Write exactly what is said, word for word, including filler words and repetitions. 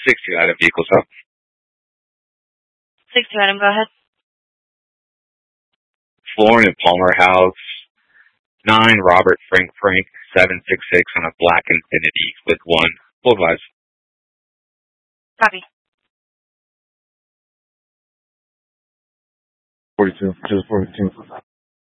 sixty item vehicles up. sixty item, go ahead. Florin and Palmer House, nine Robert Frank Frank, seven six six on a black Infinity with one. Full advise. Copy. forty-two, just forty-two.